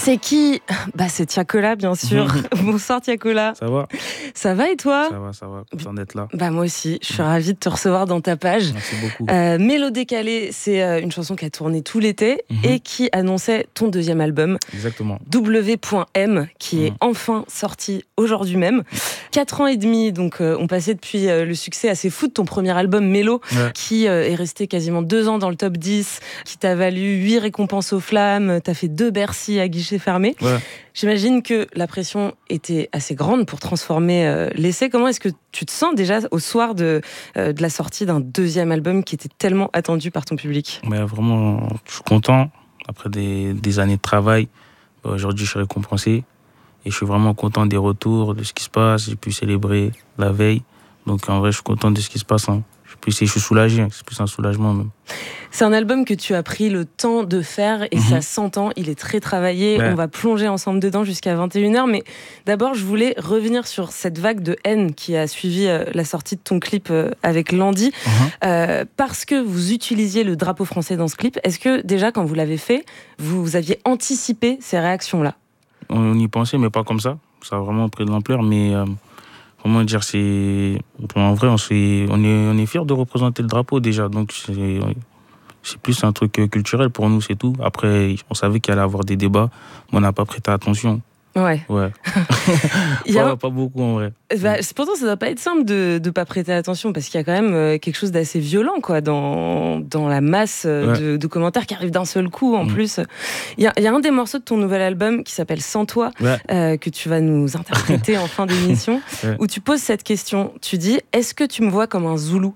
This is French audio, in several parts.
C'est qui? C'est Tiakola, bien sûr. Bonsoir Tiakola. Ça va? Ça va et toi? Ça va. Content d'être là. Moi aussi, je suis ravie de te recevoir dans ta page. Merci beaucoup. Mélo décalé, c'est une chanson qui a tourné tout l'été et qui annonçait ton deuxième album. Exactement. W.M, qui est enfin sorti aujourd'hui même. 4 ans et demi, donc on passait depuis le succès assez fou de ton premier album Mélo, qui est resté quasiment 2 ans dans le top 10, qui t'a valu 8 récompenses aux flammes, t'as fait 2 Bercy à guichet fermé. J'imagine que la pression était assez grande pour transformer l'essai. Comment est-ce que tu te sens déjà au soir de la sortie d'un deuxième album qui était tellement attendu par ton public? Vraiment, je suis content. Après des années de travail, aujourd'hui je suis récompensé. Et je suis vraiment content des retours, de ce qui se passe. J'ai pu célébrer la veille. Donc en vrai, je suis content de ce qui se passe. Je suis soulagé, c'est plus un soulagement même. C'est un album que tu as pris le temps de faire et ça s'entend, il est très travaillé. On va plonger ensemble dedans jusqu'à 21h. Mais d'abord, je voulais revenir sur cette vague de haine qui a suivi la sortie de ton clip avec Landy. Parce que vous utilisiez le drapeau français dans ce clip. Est-ce que déjà, quand vous l'avez fait, vous aviez anticipé ces réactions-là? On y pensait, mais pas comme ça. Ça a vraiment pris de l'ampleur, mais... comment dire, en vrai, on est fiers de représenter le drapeau déjà, donc c'est plus un truc culturel pour nous, c'est tout. Après, on savait qu'il allait y avoir des débats, mais on n'a pas prêté attention. Ouais. Pas beaucoup en vrai. Pourtant, ça doit pas être simple de ne pas prêter attention, parce qu'il y a quand même quelque chose d'assez violent dans la masse de commentaires qui arrivent d'un seul coup en plus. Il y a un des morceaux de ton nouvel album qui s'appelle Sans toi, que tu vas nous interpréter en fin d'émission, où tu poses cette question. Tu dis, est-ce que tu me vois comme un Zoulou?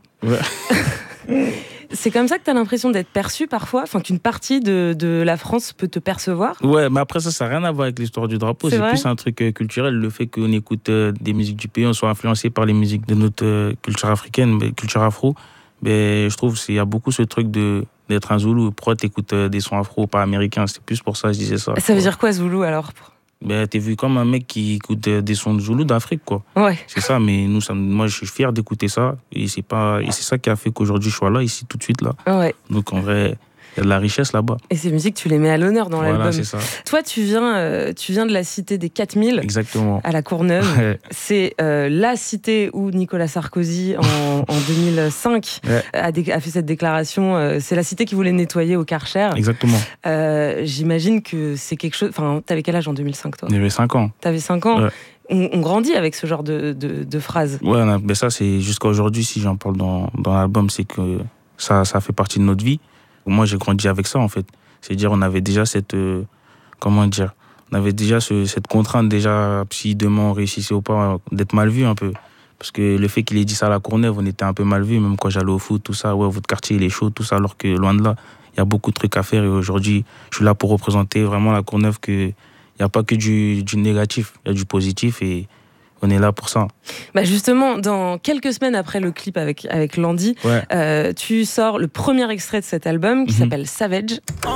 C'est comme ça que tu as l'impression d'être perçu parfois, qu'une partie de la France peut te percevoir? Ouais, mais après ça n'a rien à voir avec l'histoire du drapeau. C'est plus un truc culturel. Le fait qu'on écoute des musiques du pays, on soit influencé par les musiques de notre culture africaine, culture afro. Je trouve qu'il y a beaucoup ce truc d'être un Zoulou. Pourquoi t'écoutes des sons afro, pas américains? C'est plus pour ça que je disais ça. Ça veut dire quoi, Zoulou, alors? T'es vu comme un mec qui écoute des sons de Zoulou d'Afrique, quoi. Ouais. C'est ça, mais moi, je suis fier d'écouter ça. Et c'est ça qui a fait qu'aujourd'hui, je sois là, ici, tout de suite, là. Ouais. Donc, en vrai, il y a de la richesse là-bas. Et ces musiques, tu les mets à l'honneur dans l'album. C'est ça. Toi, tu viens de la cité des 4000. Exactement. À la Courneuve. C'est la cité où Nicolas Sarkozy, en 2005, a fait cette déclaration. C'est la cité qui voulait nettoyer au Karcher. Exactement. J'imagine que c'est quelque chose... T'avais quel âge en 2005, toi? J'avais 5 ans. T'avais 5 ans. On grandit avec ce genre de phrases. Mais ça, c'est jusqu'à aujourd'hui, si j'en parle dans l'album, c'est que ça fait partie de notre vie. Moi, j'ai grandi avec ça, en fait. C'est-à-dire, on avait déjà cette contrainte, déjà, si demain on réussissait ou pas, d'être mal vu un peu. Parce que le fait qu'il ait dit ça à la Courneuve, on était un peu mal vu, même quand j'allais au foot, tout ça. Votre quartier, il est chaud, tout ça, alors que loin de là, il y a beaucoup de trucs à faire. Et aujourd'hui, je suis là pour représenter vraiment la Courneuve, qu'il n'y a pas que du négatif, il y a du positif et on est là pour ça. Justement, dans quelques semaines après le clip avec Landy, tu sors le premier extrait de cet album qui s'appelle Savage.